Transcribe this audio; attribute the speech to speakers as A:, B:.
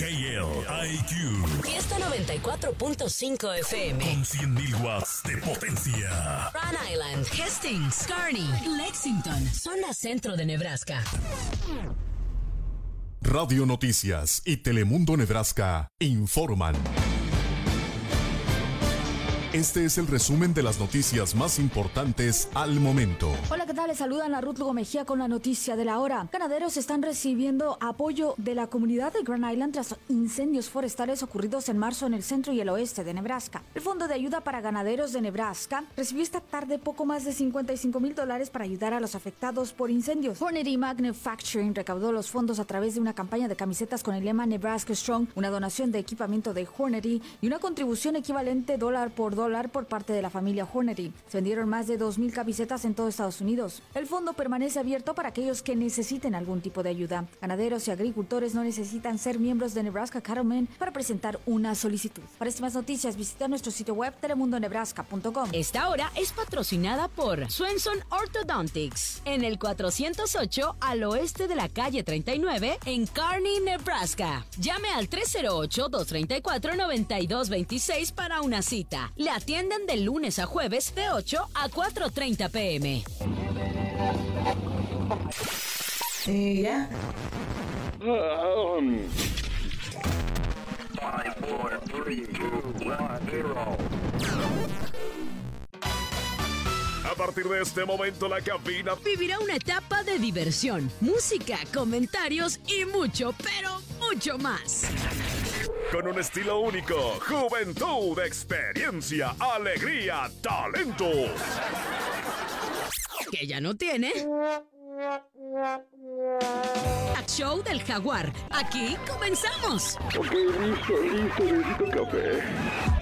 A: KLIQ.
B: Fiesta 94.5 FM.
A: Con 100.000 watts de potencia.
B: Rhode Island, Hastings, Kearney, Lexington, zona centro de Nebraska.
C: Radio Noticias y Telemundo Nebraska informan. Este es el resumen de las noticias más importantes al momento.
D: Hola, ¿qué tal? Les saludan a Ruth Lugo Mejía con la noticia de la hora. Ganaderos están recibiendo apoyo de la comunidad de Grand Island tras incendios forestales ocurridos en marzo en el centro y el oeste de Nebraska. El Fondo de Ayuda para Ganaderos de Nebraska recibió esta tarde poco más de $55,000 para ayudar a los afectados por incendios. Hornady Manufacturing recaudó los fondos a través de una campaña de camisetas con el lema Nebraska Strong, una donación de equipamiento de Hornady y una contribución equivalente dólar por parte de la familia Hornady. Se vendieron más de 2,000 camisetas en todo Estados Unidos. El fondo permanece abierto para aquellos que necesiten algún tipo de ayuda. Ganaderos y agricultores no necesitan ser miembros de Nebraska Cattlemen para presentar una solicitud. Para más noticias, visita nuestro sitio web telemundonebraska.com.
B: Esta hora es patrocinada por Swenson Orthodontics en el 408 al oeste de la calle 39 en Kearney, Nebraska. Llame al 308-234-9226 para una cita. Le atienden de lunes a jueves de 8 a 4:30 p.m.
E: ¿Ya?
F: 5, 4, 3, 2, 1, 0.
A: A partir de este momento, la cabina
B: vivirá una etapa de diversión, música, comentarios y mucho, pero mucho más.
A: con un estilo único, juventud, experiencia, alegría, talento.
B: Que ya no tiene. Show del Jaguar. Aquí comenzamos.
F: Ok, listo, necesito café.